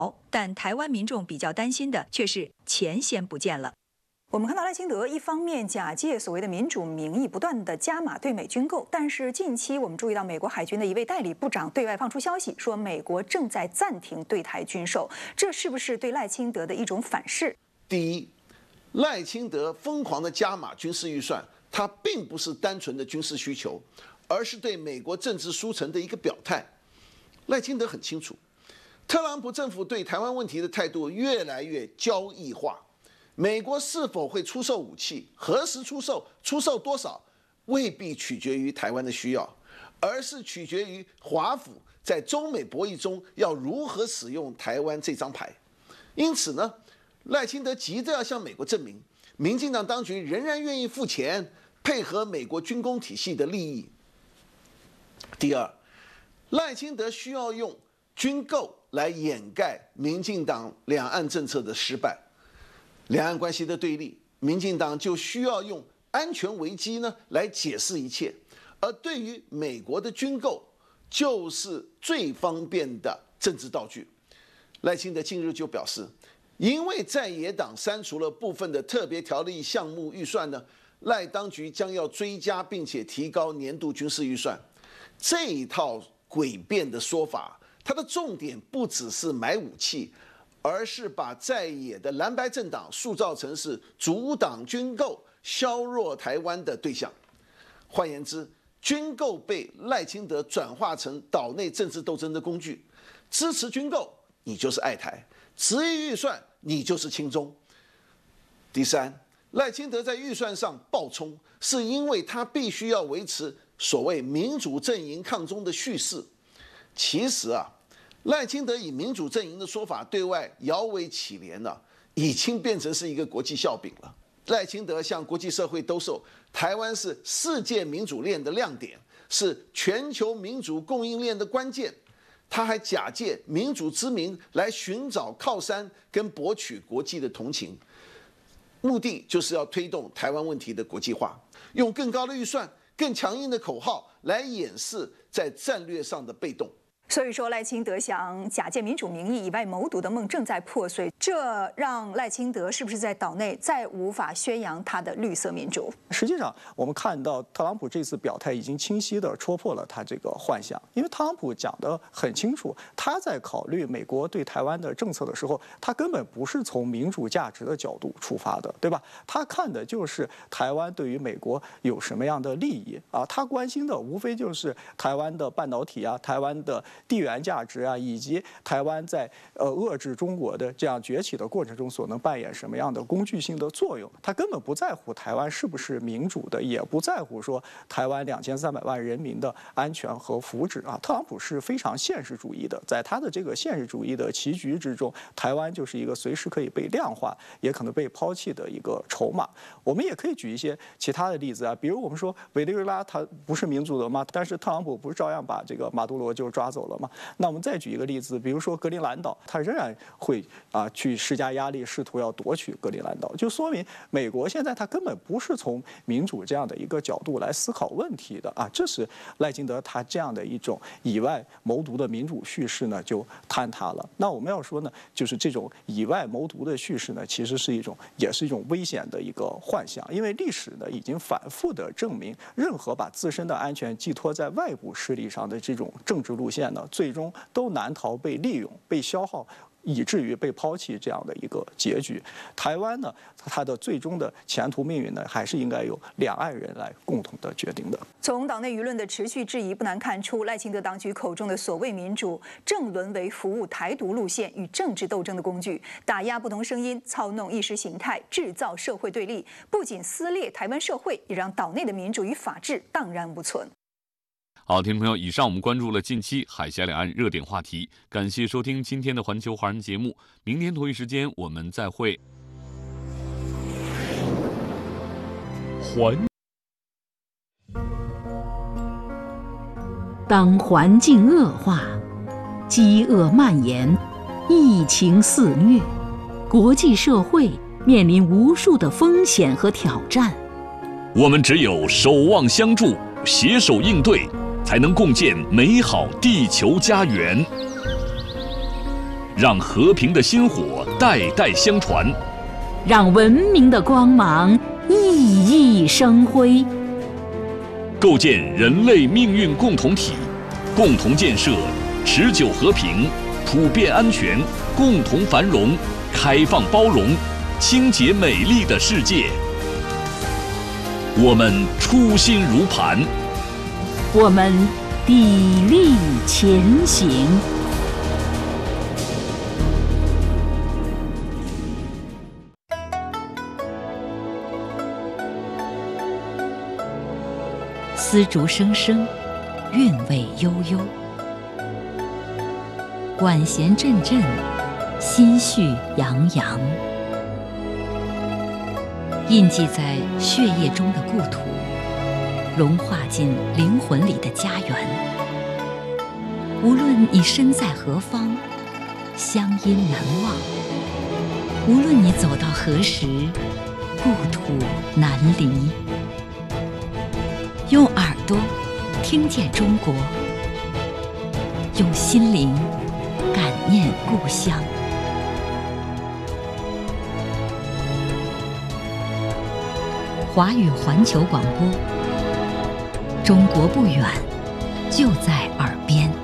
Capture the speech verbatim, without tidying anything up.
但台湾民众比较担心的却是钱先不见了。我们看到赖清德一方面假借所谓的民主名义，不断的加码对美军购，但是近期我们注意到美国海军的一位代理部长对外放出消息，说美国正在暂停对台军售，这是不是对赖清德的一种反噬？ 第一，赖清德疯狂的加码军事预算，它并不是单纯的军事需求，而是对美国政治输成的一个表态。赖清德很清楚，特朗普政府对台湾问题的态度越来越交易化。美国是否会出售武器，何时出售，出售多少，未必取决于台湾的需要，而是取决于华府在中美博弈中要如何使用台湾这张牌。因此呢，赖清德急着要向美国证明，民进党当局仍然愿意付钱配合美国军工体系的利益。第二，赖清德需要用军购来掩盖民进党两岸政策的失败。两岸关系的对立，民进党就需要用安全危机呢来解释一切，而对于美国的军购，就是最方便的政治道具。赖清德近日就表示，因为在野党删除了部分的特别条例项目预算呢，赖当局将要追加并且提高年度军事预算。这一套诡辩的说法，它的重点不只是买武器，而是把在野的蓝白政党塑造成是阻挡军购、削弱台湾的对象。换言之，军购被赖清德转化成岛内政治斗争的工具。支持军购，你就是爱台；执意预算，你就是亲中。第三，赖清德在预算上暴冲，是因为他必须要维持所谓民主阵营抗中的叙事。其实啊，赖清德以民主阵营的说法对外摇尾乞怜了、啊，已经变成是一个国际笑柄了。赖清德向国际社会兜售台湾是世界民主链的亮点，是全球民主供应链的关键。他还假借民主之名来寻找靠山跟博取国际的同情，目的就是要推动台湾问题的国际化，用更高的预算、更强硬的口号来掩饰在战略上的被动。 所以说，赖清德想假借民主名义以外谋独的梦正在破碎，这让赖清德是不是在岛内再无法宣扬他的绿色民主？ 实际上，我们看到特朗普这次表态已经清晰地戳破了他这个幻想，因为特朗普讲得很清楚，他在考虑美国对台湾的政策的时候，他根本不是从民主价值的角度出发的，对吧？他看的就是台湾对于美国有什么样的利益啊？他关心的无非就是台湾的半导体啊，台湾的地缘价值啊，以及台湾在呃遏制中国的这样崛起的过程中所能扮演什么样的工具性的作用。他根本不在乎台湾是不是民主的，也不在乎说台湾两千三百万人民的安全和福祉啊。特朗普是非常现实主义的，在他的这个现实主义的棋局之中，台湾就是一个随时可以被量化，也可能被抛弃的一个筹码。我们也可以举一些其他的例子啊，比如我们说委内瑞拉它不是民主的吗？但是特朗普不是照样把这个马杜罗就抓走了吗？那我们再举一个例子，比如说格陵兰岛，它仍然会啊去施加压力，试图要夺取格陵兰岛，就说明美国现在它根本不是从民主这样的一个角度来思考问题的啊。这是赖清德他这样的一种以外谋独的民主叙事呢就坍塌了。那我们要说呢，就是这种以外谋独的叙事呢，其实是一种也是一种危险的一个幻想，因为历史呢已经反复的证明，任何把自身的安全寄托在外部势力上的这种政治路线呢，最终都难逃被利用、被消耗，以至于被抛弃这样的一个结局。台湾呢，它的最终的前途命运呢，还是应该由两岸人来共同的决定的。 从岛内舆论的持续质疑，不难看出，赖清德当局口中的所谓民主，正沦为服务台独路线与政治斗争的工具，打压不同声音，操弄意识形态，制造社会对立，不仅撕裂台湾社会，也让岛内的民主与法治荡然无存。 好，听众朋友，以上我们关注了近期海峡两岸热点话题，感谢收听今天的环球华人节目，明天同一时间我们再会。 环， 当环境恶化，饥饿蔓延，疫情肆虐，国际社会面临无数的风险和挑战， 我们只有守望相助，携手应对，才能共建美好地球家园。 让和平的薪火代代相传， 让文明的光芒熠熠生辉， 构建人类命运共同体，共同建设持久和平、普遍安全、共同繁荣、开放包容、清洁美丽的世界。我们初心如磐， 我们砥砺前行。丝竹声声，韵味悠悠；管弦阵阵，心绪洋洋。印记在血液中的故土，融化进灵魂里的家园。无论你身在何方，乡音难忘；无论你走到何时，故土难离。用耳朵听见中国，用心灵感念故乡。华语环球广播，中国不远，就在耳边。